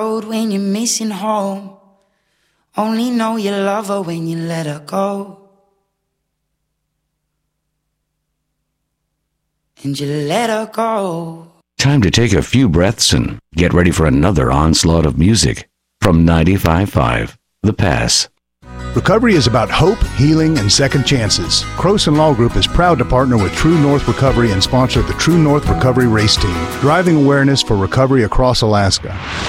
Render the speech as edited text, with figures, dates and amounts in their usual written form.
When you're missing home, only know you love her when you let her go. And you let her go. Time to take a few breaths and get ready for another onslaught of music from 95.5 The Pass. Recovery is about hope, healing, and second chances. Croson Law Group is proud to partner with True North Recovery and sponsor the True North Recovery Race Team, driving awareness for recovery across Alaska.